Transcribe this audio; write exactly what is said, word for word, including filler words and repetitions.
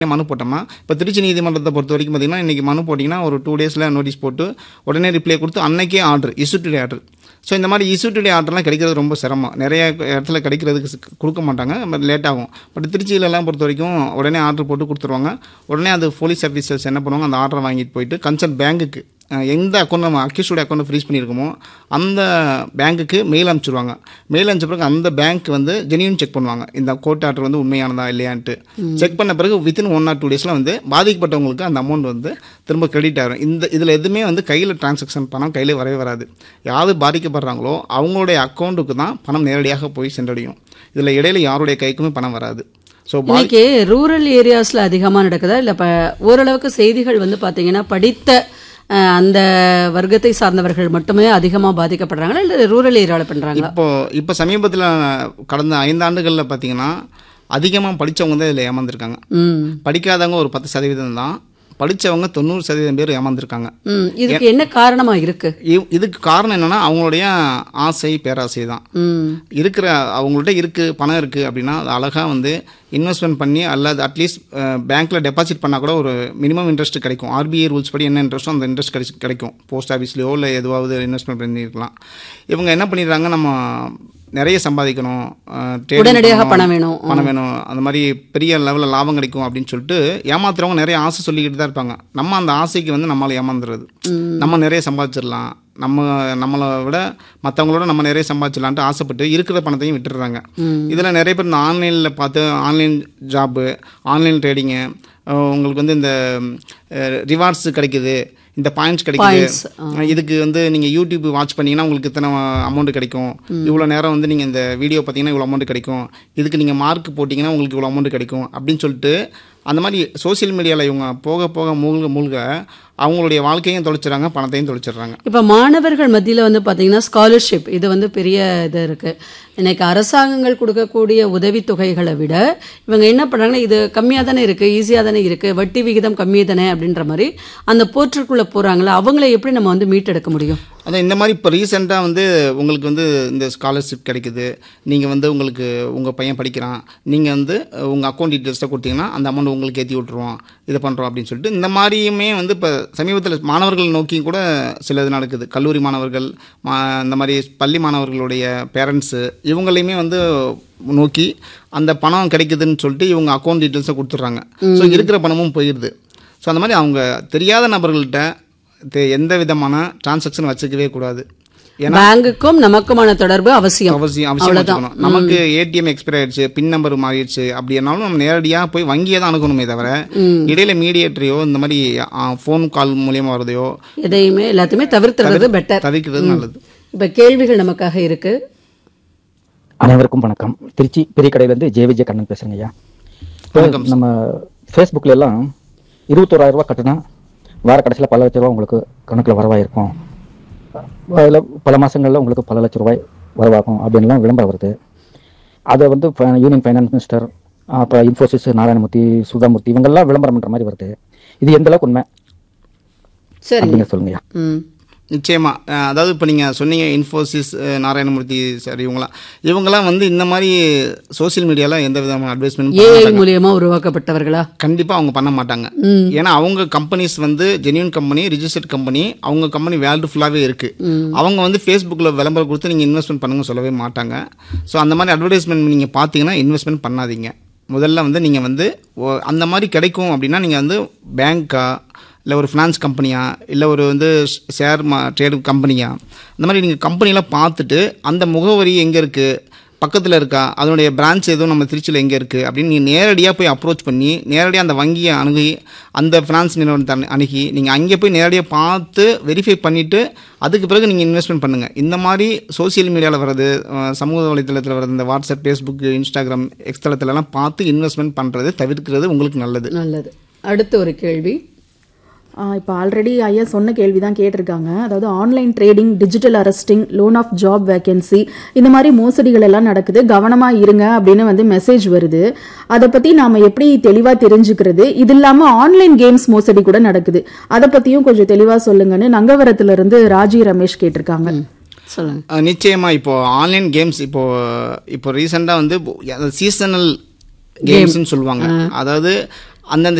மனு போட்டோமா இப்போ திருச்சி நீதிமன்றத்தை பொறுத்த வரைக்கும் பார்த்தீங்கன்னா இன்றைக்கி மனு போட்டிங்கன்னா ஒரு டூ டேஸில் நோட்டீஸ் போட்டு உடனே ரிப்ளை கொடுத்து அன்னைக்கே order issue today order. So இந்த மாதிரி இஷ்யூ டுடே ஆர்டர்லாம் கிடைக்கிறது ரொம்ப சிரமம், நிறைய இடத்துல கிடைக்கிறதுக்கு கொடுக்க மாட்டாங்க, பட் லேட் ஆகும். பட் திருச்சியிலலாம் பொறுத்த வரைக்கும் உடனே ஆர்டர் போட்டு கொடுத்துருவாங்க. உடனே அது போலீஸ் ஆஃபீஸர்ஸ் என்ன பண்ணுவாங்க, அந்த ஆர்டரை வாங்கிட்டு போயிட்டு கன்சர்ன் பேங்க்குக்கு எந்த அக்கௌண்ட் நம்ம அக்யூஸ்டோட அக்கௌண்ட் ஃப்ரீஸ் பண்ணியிருக்கோமோ அந்த பேங்க்குக்கு மெயில் அனுப்பிச்சிடுவாங்க. மெயில் அனுப்பிச்ச பிறகு அந்த பேங்க் வந்து ஜெனியூன் செக் பண்ணுவாங்க, இந்த கோர்ட் ஆர்டர் வந்து உண்மையானதா இல்லையான்ட்டு. செக் பண்ண பிறகு வித்தின் ஒன் ஆர் டூ டேஸில் வந்து பாதிக்கப்பட்டவங்களுக்கு அந்த அமௌண்ட் வந்து திரும்ப கிரெடிட் ஆகும். இந்த இதில் எதுவுமே வந்து கையில் டிரான்சாக்ஷன் பணம் கையில் வரவே வராது. யார் பாதிக்கப்படுறாங்களோ அவங்களுடைய அக்கௌண்ட்டுக்கு தான் பணம் நேரடியாக போய் சென்றடையும். இதில் இடையில யாருடைய கைக்குமே பணம் வராது. ஸோ இன்னைக்கு ரூரல் ஏரியாஸில் அதிகமாக நடக்குதா இல்லை இப்போ ஓரளவுக்கு செய்திகள் வந்து பார்த்தீங்கன்னா படித்த அந்த வர்க்கத்தை சார்ந்தவர்கள் மட்டுமே அதிகமாக பாதிக்கப்படுறாங்களா இல்லை ரூரல் ஏரியாவில் பண்ணுறாங்களா? இப்போ இப்போ சமீபத்தில் கடந்த ஐந்து ஆண்டுகளில் பார்த்தீங்கன்னா அதிகமாக படித்தவங்க தான் இதில் ஏமாந்துருக்காங்க. படிக்காதவங்க ஒரு பத்து சதவீதம் தான், படித்தவங்க தொண்ணூறு சதவீதம் பேர் ஏமாந்துருக்காங்க. இதுக்கு என்ன காரணமாக இருக்கு? இதுக்கு காரணம் என்னன்னா அவங்களுடைய ஆசை பேராசை தான். இருக்கிற அவங்கள்ட்ட இருக்கு பணம் இருக்குது அப்படின்னா அது அழகாக வந்து இன்வெஸ்ட்மெண்ட் பண்ணி அல்லது அட்லீஸ்ட் பேங்க்கில் டெபாசிட் பண்ணால் கூட ஒரு மினிமம் இன்ட்ரெஸ்ட் கிடைக்கும். ஆர்பிஐ ரூல்ஸ் படி என்ன இன்ட்ரெஸ்ட்டோ அந்த இன்ட்ரெஸ்ட் கிடைச்சி கிடைக்கும் போஸ்ட் ஆஃபீஸ்லையோ இல்லை எதுவாவது இன்வெஸ்ட்மெண்ட் பண்ணியிருக்கலாம். இவங்க என்ன பண்ணிடுறாங்க, நம்ம நிறைய சம்பாதிக்கணும், உடனடியாக பணம் வேணும் பணம் வேணும் அந்த மாதிரி பெரிய லெவலில் லாபம் கிடைக்கும் அப்படின்னு சொல்லிட்டு ஏமாத்துறவங்க நிறைய ஆசை சொல்லிக்கிட்டு தான் இருப்பாங்க. நம்ம அந்த ஆசைக்கு வந்து நம்மளால் ஏமாந்துடுறது, நம்ம நிறைய சம்பாதிச்சிடலாம், நம்ம நம்மளை விட மற்றவங்களோட நம்ம நிறைய சம்பாதிச்சிடலான்ட்டு ஆசைப்பட்டு இருக்கிற பணத்தையும் விட்டுடுறாங்க. இதில் நிறைய பேர் இந்த ஆன்லைனில் பார்த்து ஆன்லைன் ஜாப்பு, ஆன்லைன் ட்ரேடிங்கு, உங்களுக்கு வந்து இந்த ரிவார்ட்ஸ் கிடைக்குது, இந்த பாயிண்ட்ஸ் கிடைக்குது, இதுக்கு வந்து நீங்கள் யூடியூப் வாட்ச் பண்ணிங்கன்னா உங்களுக்கு இத்தனை அமௌண்ட் கிடைக்கும், இவ்வளோ நேரம் வந்து நீங்கள் இந்த வீடியோ பார்த்தீங்கன்னா இவ்வளோ அமௌண்ட் கிடைக்கும், இதுக்கு நீங்கள் மார்க் போட்டிங்கன்னா உங்களுக்கு இவ்வளோ அமௌண்ட் கிடைக்கும் அப்படின்னு சொல்லிட்டு அந்த மாதிரி சோசியல் மீடியாவில் இவங்க போக போக மூழ்க மூழ்க அவங்களுடைய வாழ்க்கையும் தொலைச்சிடறாங்க, பணத்தையும் தொலைச்சிடுறாங்க. இப்போ மாணவர்கள் மத்தியில் வந்து பார்த்தீங்கன்னா ஸ்காலர்ஷிப் இது வந்து பெரிய இது இருக்குது. இன்னைக்கு அரசாங்கங்கள் கொடுக்கக்கூடிய உதவித்தொகைகளை விட இவங்க என்ன பண்ணுறாங்கன்னா இது கம்மியாக தானே இருக்குது, ஈஸியாக தானே இருக்குது, வட்டி விகிதம் கம்மி தானே அப்படின்ற மாதிரி அந்த போற்றுக்குள்ளே போகிறாங்களா, அவங்கள எப்படி நம்ம வந்து மீட்டெடுக்க முடியும்? அதான் இந்த மாதிரி இப்போ ரீசெண்டாக வந்து உங்களுக்கு வந்து இந்த ஸ்காலர்ஷிப் கிடைக்குது, நீங்கள் வந்து உங்களுக்கு உங்கள் பையன் படிக்கிறான், நீங்கள் வந்து உங்கள் அக்கௌண்ட் டீட்டெயில்ஸை கொடுத்தீங்கன்னா அந்த அமௌண்ட் உங்களுக்கு ஏற்றி விட்ருவோம், இதை பண்ணுறோம் அப்படின்னு சொல்லிட்டு இந்த மாதிரியுமே வந்து இப்போ சமீபத்தில் மாணவர்கள் நோக்கி கூட சில இது நடக்குது. கல்லூரி மாணவர்கள், இந்த மாதிரி பள்ளி மாணவர்களுடைய பேரண்ட்ஸு இவங்களையுமே வந்து நோக்கி அந்த பணம் கிடைக்குதுன்னு சொல்லிட்டு இவங்க அக்கௌண்ட் டீட்டெயில்ஸை கொடுத்துட்றாங்க. ஸோ இருக்கிற பணமும் போயிடுது. ஸோ அந்த மாதிரி அவங்க தெரியாத நபர்கள்ட்ட எந்த விதமான டிரான்சாக்ஷன் வச்சுக்கவே கூடாது. பேங்குக்கும் நமக்குமான தொடர்பு அவசியம் அவசியம் அவசியம். நமக்கு ஏடிஎம் எக்ஸ்பைரி ஆயிடுச்சு, பின் நம்பர் மாறிடுச்சு அப்படின்னாலும் நம்ம நேரடியாக போய் வங்கியை தான் அணுகணுமே தவிர இடையில மீடியேட்டரையோ இந்த மாதிரி ஃபோன் கால் மூலியமாக வரதையோ எதையுமே எல்லாத்தையுமே தவிர்த்துறது பெட்டர், தவிர்க்கிறது நல்லது. இப்போ கேள்விகள் நமக்காக இருக்கு. அனைவருக்கும் வணக்கம். திருச்சி பெரிய கடையிலேருந்து ஜே விஜய் கண்ணன் பேசுறேங்க ஐயா. நம்ம ஃபேஸ்புக்கில் எல்லாம் இருபத்தோராயிரம் ரூபா கட்டினா வார கடைசியில் பல லட்ச ரூபா உங்களுக்கு கணக்கில் வரவாயிருக்கும், அதில் பல மாதங்களில் உங்களுக்கு பல லட்ச ரூபாய் வரவாகும் அப்படின்லாம் விளம்பரம் வருது. அதை வந்து யூனியன் ஃபைனான்ஸ் மினிஸ்டர், அப்புறம் இன்ஃபோசிஸ் நாராயணமூர்த்தி, சுதாமூர்த்தி இவங்கெல்லாம் விளம்பரம் பண்ணுற மாதிரி வருது. இது எந்த அளவுக்கு உண்மை அப்படிங்க சொல்லுங்கய்யா. நிச்சயமா. அதாவது இப்போ நீங்கள் சொன்னீங்க இன்ஃபோசிஸ் நாராயணமூர்த்தி சார், இவங்களாம் இவங்களாம் வந்து இந்த மாதிரி சோசியல் மீடியாவில் எந்த விதமான அட்வைஸ்மெண்ட் ஏஐ மூலியமாக உருவாக்கப்பட்டவர்களா? கண்டிப்பாக அவங்க பண்ண மாட்டாங்க. ஏன்னா அவங்க கம்பெனிஸ் வந்து ஜென்யூன் கம்பெனி, ரிஜிஸ்டர்ட் கம்பெனி, அவங்க கம்பெனி வேர்ல்டு ஃபுல்லாகவே இருக்குது. அவங்க வந்து ஃபேஸ்புக்கில் விளம்பரம் கொடுத்து நீங்கள் இன்வெஸ்ட்மெண்ட் பண்ணுங்க சொல்லவே மாட்டாங்க. ஸோ அந்த மாதிரி அட்வர்டைஸ்மெண்ட் நீங்கள் பார்த்தீங்கன்னா இன்வெஸ்ட்மெண்ட் பண்ணாதீங்க. முதல்ல வந்து நீங்கள் வந்து அந்த மாதிரி கிடைக்கும் அப்படின்னா நீங்கள் வந்து பேங்க்கா இல்லை ஒரு ஃபினான்ஸ் கம்பெனியா இல்லை ஒரு வந்து ஷேர் மா ட்ரேடு கம்பெனியா, அந்த மாதிரி நீங்கள் கம்பெனியெலாம் பார்த்துட்டு அந்த முகவரி எங்கே இருக்குது, பக்கத்தில் இருக்கா, அதனுடைய பிரான்ச் எதுவும் நம்ம திருச்சியில் எங்கே இருக்குது அப்படின்னு நீங்கள் நேரடியாக போய் அப்ரோச் பண்ணி நேரடியாக அந்த வங்கியை அணுகி அந்த ஃபினான்ஸ் நிறுவனத்தை அணுகி நீங்கள் அங்கே போய் நேரடியாக பார்த்து வெரிஃபை பண்ணிவிட்டு அதுக்கு பிறகு நீங்கள் இன்வெஸ்ட்மெண்ட் பண்ணுங்கள். இந்த மாதிரி சோசியல் மீடியாவில் வர்றது, சமூக வலைத்தளத்தில் வர்றது, இந்த வாட்ஸ்அப், ஃபேஸ்புக், இன்ஸ்டாகிராம், எக்ஸ் தளத்திலலாம் பார்த்து இன்வெஸ்ட்மெண்ட் பண்ணுறது தவிர்க்கிறது உங்களுக்கு நல்லது. நல்லது. அடுத்த ஒரு கேள்வி. இப்போ ஆல்ரெடி ஐயா சொன்ன கேள்வி தான் கேட்டிருக்காங்க. அதாவது online trading, digital arresting, loan of job vacancy இந்த மாதிரி மோசடிகள் எல்லாம் நடக்குது, கவனமாக இருங்க அப்படின்னு வந்து மெசேஜ் வருது. அதை பற்றி நாம் எப்படி தெளிவாக தெரிஞ்சுக்கிறது? இது இல்லாமல் ஆன்லைன் கேம்ஸ் மோசடி கூட நடக்குது, அதை பற்றியும் கொஞ்சம் தெளிவாக சொல்லுங்கன்னு நங்கவரத்திலிருந்து ராஜி ரமேஷ் கேட்டிருக்காங்க. சொல்லுங்க. நிச்சயமாக. இப்போது ஆன்லைன் கேம்ஸ் இப்போது இப்போ ரீசெண்டாக வந்து சீசனல் கேம்ஸ்ன்னு சொல்லுவாங்க. அதாவது அந்தந்த